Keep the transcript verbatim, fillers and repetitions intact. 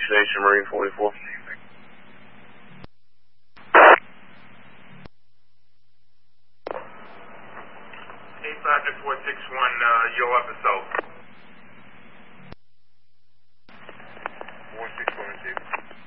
Destination Marine forty-four. eight five to four six one, uh, you'll have the south. four six one, receive.